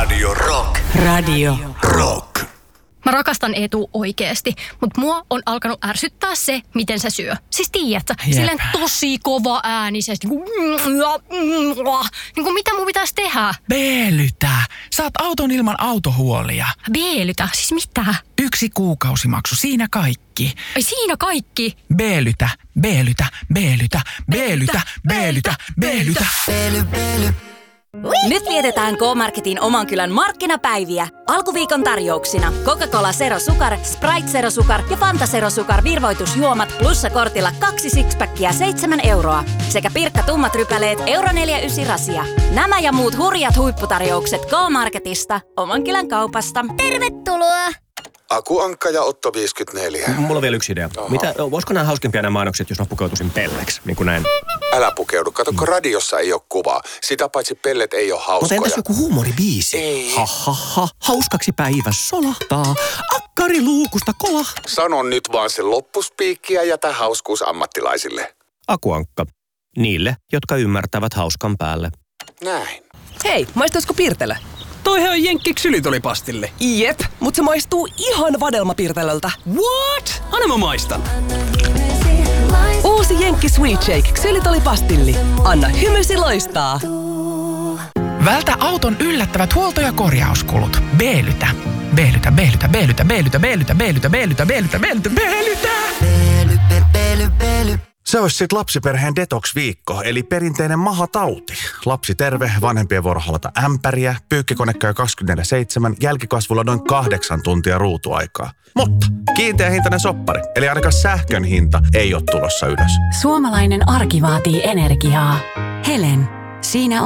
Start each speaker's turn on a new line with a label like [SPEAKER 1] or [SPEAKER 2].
[SPEAKER 1] Radio Rock.
[SPEAKER 2] Radio
[SPEAKER 1] Rock.
[SPEAKER 3] Mä rakastan Eetu oikeesti, mutta mua on alkanut ärsyttää se, miten se syö. Siis tiedätkö, silleen tosi kova äänisesti. Niin kuin mitä mun pitäisi tehdä?
[SPEAKER 4] Beelytä. Saat auton ilman autohuolia.
[SPEAKER 3] Beelytä? Siis mitä?
[SPEAKER 4] 1 kuukausimaksu, siinä kaikki.
[SPEAKER 3] Ai siinä kaikki?
[SPEAKER 4] Beelytä, beelytä, beelytä, beelytä, beelytä, beelytä.
[SPEAKER 5] Nyt vietetään K-Marketin oman kylän markkinapäiviä. Alkuviikon tarjouksina Coca-Cola Zero Sukar, Sprite Zero Sukar ja Fanta Zero Sukar virvoitusjuomat plussa-kortilla 2 sixpackia 7 euroa. Sekä Pirkka tummat rypäleet euro 49 rasia. Nämä ja muut hurjat huipputarjoukset K-Marketista, oman kylän kaupasta. Tervetuloa!
[SPEAKER 6] Aku Ankka ja Otto 54.
[SPEAKER 7] Mulla on vielä yksi idea. Voisiko nämä hauskempia nämä mainokset, jos mä pukeutuisin pelleksi, niin kuin näin?
[SPEAKER 6] Älä pukeudu. Kato, kun radiossa ei ole kuvaa. Sitä paitsi pellet ei ole hauskoja.
[SPEAKER 7] Mutta entäs joku huumoribiisi?
[SPEAKER 6] Ei.
[SPEAKER 7] Ha, hauskaksi päivä solahtaa. Akkari luukusta kolahtaa.
[SPEAKER 6] Sano nyt vaan se loppuspiikki ja jätä hauskuus ammattilaisille.
[SPEAKER 7] Aku Ankka. Niille, jotka ymmärtävät hauskan päälle.
[SPEAKER 6] Näin.
[SPEAKER 8] Hei, maistaisiko Pirtelö? Toihan on Jenkki ksylitolipastille. Jep, mutta se maistuu ihan vadelmapirtelöltä. What? Anna mä maistan. Uusi Jenkki Sweet Shake ksylitolipastilli. Anna hymysi loistaa.
[SPEAKER 4] Vältä auton yllättävät huolto- ja korjauskulut. Beelytä. Beelytä, beelytä, beelytä, beelytä, beelytä, beelytä, beelytä, beelytä, beelytä, beelytä.
[SPEAKER 9] Se olisi sitten lapsiperheen detox-viikko, eli perinteinen mahatauti. Lapsi terve, vanhempien vuoro halata ämpäriä, pyykkikone käy 24/7, jälkikasvulla noin 8 tuntia ruutuaikaa. Mutta kiinteähintainen soppari, eli ainakaan sähkön hinta ei ole tulossa ylös.
[SPEAKER 2] Suomalainen arki vaatii energiaa. Helen, siinä